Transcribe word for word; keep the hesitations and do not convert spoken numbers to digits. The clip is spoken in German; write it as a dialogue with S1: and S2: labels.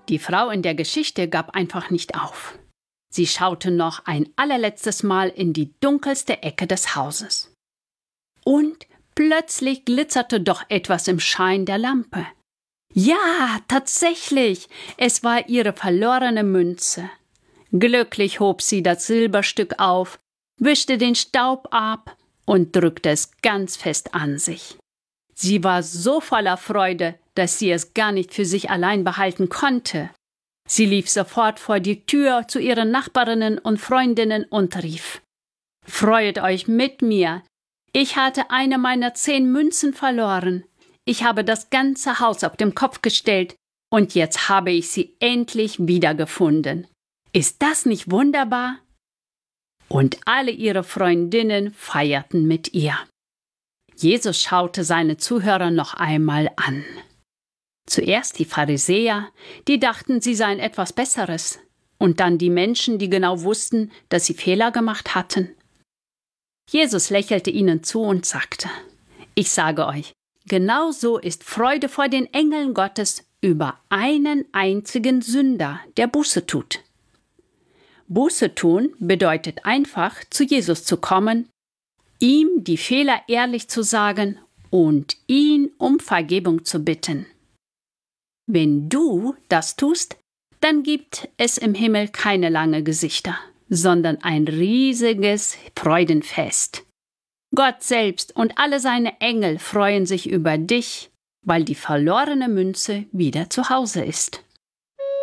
S1: Die Frau in der Geschichte gab einfach nicht auf. Sie schaute noch ein allerletztes Mal in die dunkelste Ecke des Hauses. Und plötzlich glitzerte doch etwas im Schein der Lampe. Ja, tatsächlich, es war ihre verlorene Münze. Glücklich hob sie das Silberstück auf, wischte den Staub ab und drückte es ganz fest an sich. Sie war so voller Freude, dass sie es gar nicht für sich allein behalten konnte. Sie lief sofort vor die Tür zu ihren Nachbarinnen und Freundinnen und rief: »Freut euch mit mir! Ich hatte eine meiner zehn Münzen verloren. Ich habe das ganze Haus auf den Kopf gestellt und jetzt habe ich sie endlich wiedergefunden. Ist das nicht wunderbar?« Und alle ihre Freundinnen feierten mit ihr. Jesus schaute seine Zuhörer noch einmal an. Zuerst die Pharisäer, die dachten, sie seien etwas Besseres, und dann die Menschen, die genau wussten, dass sie Fehler gemacht hatten. Jesus lächelte ihnen zu und sagte: »Ich sage euch, genau so ist Freude vor den Engeln Gottes über einen einzigen Sünder, der Buße tut.« Buße tun bedeutet einfach, zu Jesus zu kommen, ihm die Fehler ehrlich zu sagen und ihn um Vergebung zu bitten. Wenn du das tust, dann gibt es im Himmel keine langen Gesichter, sondern ein riesiges Freudenfest. Gott selbst und alle seine Engel freuen sich über dich, weil die verlorene Münze wieder zu Hause ist.